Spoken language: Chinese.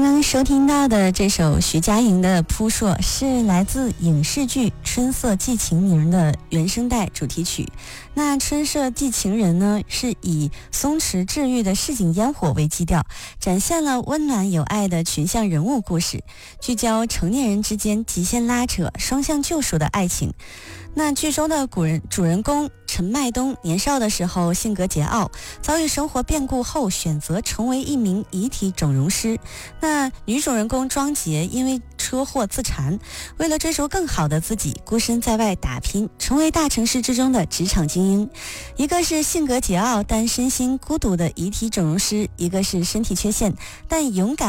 刚收听到的这首徐佳莹的《扑朔》是来自影视剧《春色寄情人》的原声带主题曲。那《春色寄情人》呢，是以松弛治愈的市井烟火为基调，展现了温暖有爱的群像人物故事，聚焦成年人之间极限拉扯、双向救赎的爱情。那剧中的主人公陈麦冬年少的时候性格桀骜，遭遇生活变故后选择成为一名遗体整容师。那女主人公庄杰因为车祸自残，为了追逐更好的自己，孤身在外打拼，成为大城市之中的职场精英。一个是性格桀骜但身心孤独的遗体整容师，一个是身体缺陷但勇敢